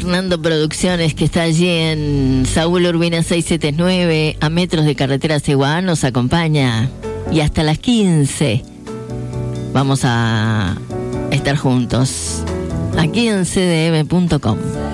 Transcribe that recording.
Hernando Producciones, que está allí en Saúl Urbina 679, a metros de carretera Ceguá, nos acompaña. Y hasta las 15 vamos a estar juntos aquí en cdm.com.